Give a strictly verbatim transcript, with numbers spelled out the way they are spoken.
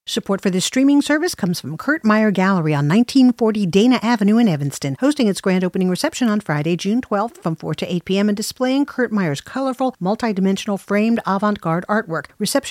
Support for this streaming service comes from Kurt Meyer Gallery on nineteen forty Dana Avenue in Evanston, hosting its grand opening reception on Friday, June twelfth from four to eight p.m. and displaying Kurt Meyer's colorful, multi-dimensional framed avant-garde artwork. Reception